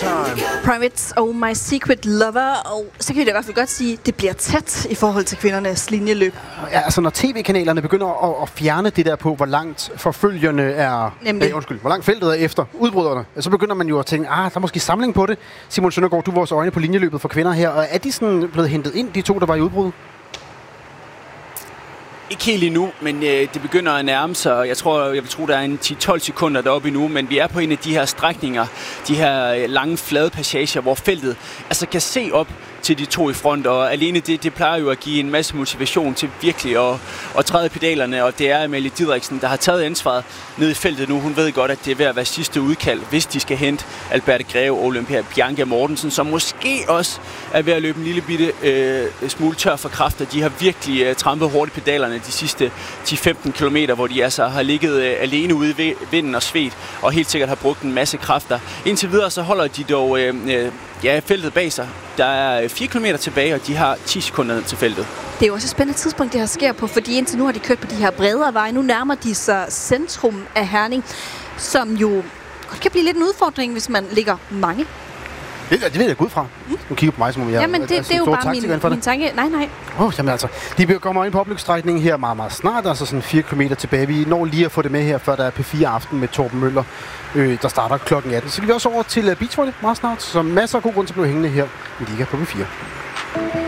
Privates og My Secret Lover, og så kan vi da i hvert fald godt sige, at det bliver tæt i forhold til kvindernes linjeløb. Ja, altså når tv-kanalerne begynder at fjerne det der på, hvor langt forfølgerne er... hvor langt feltet er efter udbryderne, så begynder man jo at tænke, der er måske samling på det. Simon Søndergaard, du er vores øjne på linjeløbet for kvinder her, og er de sådan blevet hentet ind, de to, der var i udbrud? Ikke helt endnu, men det begynder at nærme sig. Jeg vil tro, der er en 10-12 sekunder deroppe endnu, men vi er på en af de her strækninger, de her lange, flade passager, hvor feltet altså kan se op til de to i front, og alene det plejer jo at give en masse motivation til virkelig at træde pedalerne, og det er Amalie Didriksen, der har taget ansvaret ned i feltet nu. Hun ved godt, at det er ved at være sidste udkald, hvis de skal hente Alberte Greve og Olympia Bianca Mortensen, som måske også er ved at løbe en lille bitte smule tør for kræfter. De har virkelig trampet hurtigt pedalerne de sidste 10-15 kilometer, hvor de altså har ligget alene ude i vinden og svedt, og helt sikkert har brugt en masse kræfter. Indtil videre så holder de dog feltet bag sig. Der er 4 kilometer tilbage, og de har 10 sekunder ned til feltet. Det er jo også et spændende tidspunkt, det her sker på, fordi indtil nu har de kørt på de her bredere veje. Nu nærmer de sig centrum af Herning, som jo godt kan blive lidt en udfordring, hvis man ligger mange. Det ved jeg godt fra. Nu kigger på mig, som om jeg jamen, det er jo bare min tanke. Nej. Jamen altså, de kommer ind på opløbsstrækningen her meget, meget snart, altså sådan 4 kilometer tilbage. Vi når lige at få det med her, før der er P4 Aften med Torben Møller, der starter klokken 18. Så kan vi også over til beachvolley meget snart, så masser af god grund til at blive hængende her i Liga på P4.